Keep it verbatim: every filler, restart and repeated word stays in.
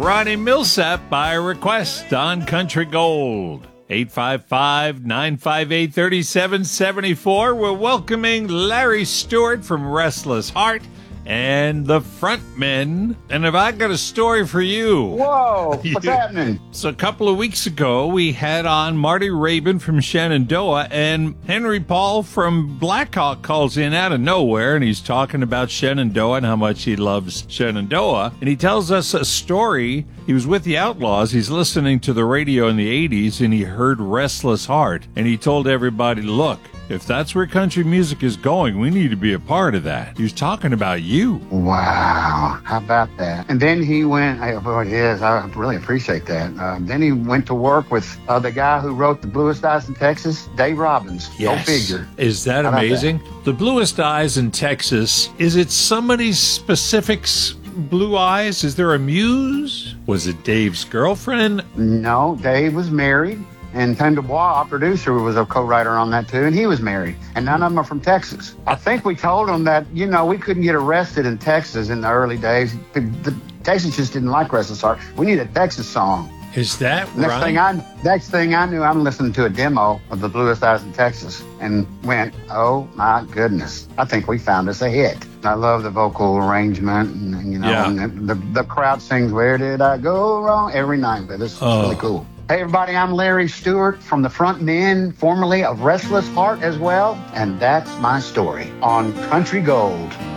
Ronnie Millsap by request on Country Gold. eight five five, nine five eight, three seven seven four. We're welcoming Larry Stewart from Restless Heart and the Frontmen. And have I got a story for you? Whoa, what's happening? So a couple of weeks ago, we had on Marty Rabin from Shenandoah, and Henry Paul from Blackhawk calls in out of nowhere, and he's talking about Shenandoah and how much he loves Shenandoah. And he tells us a story. He was with the Outlaws. He's listening to the radio in the eighties, and he heard Restless Heart. And he told everybody, look, if that's where country music is going, we need to be a part of that. He was talking about you. Wow, how about that? And then he went, oh, boy, yes, I really appreciate that. Uh, then he went to work with uh, the guy who wrote The Bluest Eyes in Texas, Dave Robbins. Yes. Go figure. Is that amazing? That? The Bluest Eyes in Texas, is it somebody's specific blue eyes? Is there a muse? Was it Dave's girlfriend? No, Dave was married. And Tim DuBois, our producer, was a co-writer on that, too, and he was married. And none of them are from Texas. I think we told them that, you know, we couldn't get arrested in Texas in the early days. The, the Texans just didn't like Restless Heart. We need a Texas song. Is that next right? Thing I, next thing I knew, I'm listening to a demo of The Bluest Eyes in Texas and went, oh, my goodness. I think we found us a hit. I love the vocal arrangement, and, you know, yeah. and the, the, the crowd sings, Where Did I Go Wrong? Every night, but it's oh. really cool. Hey, everybody, I'm Larry Stewart from the Frontmen, formerly of Restless Heart as well, and that's my story on Country Gold.